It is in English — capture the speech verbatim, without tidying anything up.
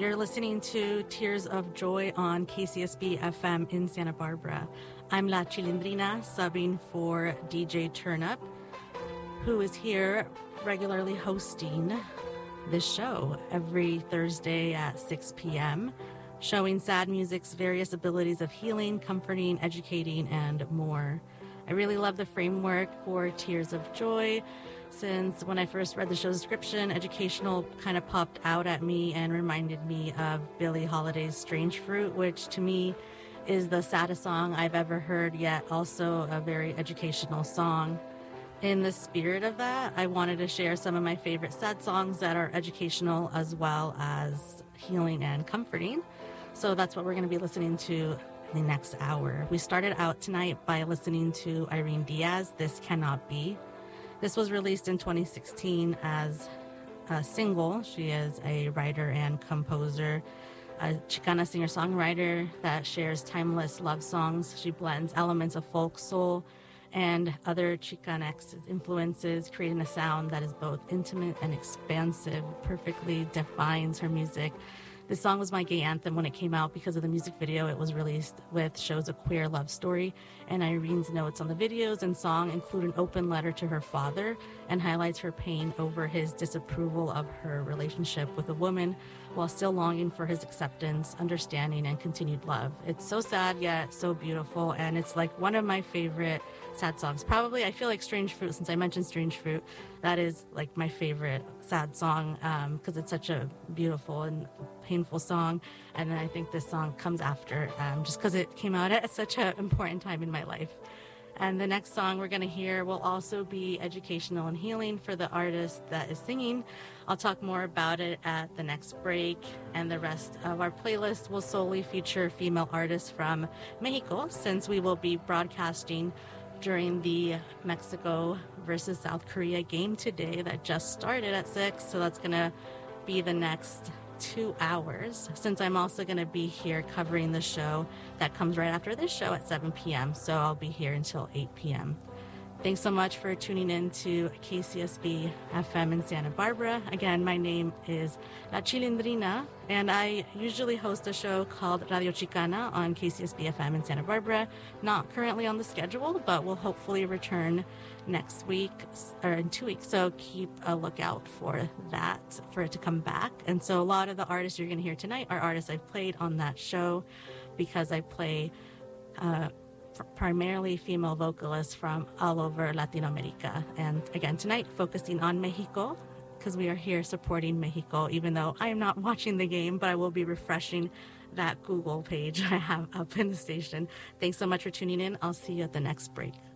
You're listening to Tears of Joy on K C S B F M in Santa Barbara. I'm La Chilindrina, subbing for D J Turnup, who is here regularly hosting this show every Thursday at six p.m., showing sad music's various abilities of healing, comforting, educating, and more. I really love the framework for Tears of Joy, since when I first read the show's description, educational kind of popped out at me and reminded me of Billie Holiday's Strange Fruit, which to me is the saddest song I've ever heard, yet also a very educational song. In the spirit of that, I wanted to share some of my favorite sad songs that are educational as well as healing and comforting. So that's what we're going to be listening to in the next hour. We started out tonight by listening to Irene Diaz, This Cannot Be. This was released in twenty sixteen as a single. She is a writer and composer, a Chicana singer-songwriter that shares timeless love songs. She blends elements of folk soul and other Chicanx influences, creating a sound that is both intimate and expansive, perfectly defines her music. This song was my gay anthem when it came out because of the music video it was released with. Shows a queer love story, and Irene's notes on the videos and song include an open letter to her father and highlights her pain over his disapproval of her relationship with a woman while still longing for his acceptance, understanding, and continued love. It's so sad yet so beautiful, and it's like one of my favorite sad songs. Probably, I feel like Strange Fruit, since I mentioned Strange Fruit, that is like my favorite sad song because um, it's such a beautiful and painful song. And I think this song comes after um, just because it came out at such an important time in my life. And the next song we're going to hear will also be educational and healing for the artist that is singing. I'll talk more about it at the next break. And the rest of our playlist will solely feature female artists from Mexico, since we will be broadcasting during the Mexico versus South Korea game today that just started at six. So that's going to be the next two hours, since I'm also going to be here covering the show that comes right after this show at seven p.m. So I'll be here until eight p.m. Thanks so much for tuning in to K C S B F M in Santa Barbara. Again, my name is La Chilindrina, and I usually host a show called Radio Chicana on K C S B F M in Santa Barbara. Not currently on the schedule, but will hopefully return next week or in two weeks. So keep a lookout for that, for it to come back. And so a lot of the artists you're going to hear tonight are artists I've played on that show, because I play uh, primarily female vocalists from all over Latin America. And again, tonight focusing on Mexico, because we are here supporting Mexico, even though I am not watching the game, but I will be refreshing that Google page I have up in the station. Thanks so much for tuning in. I'll see you at the next break.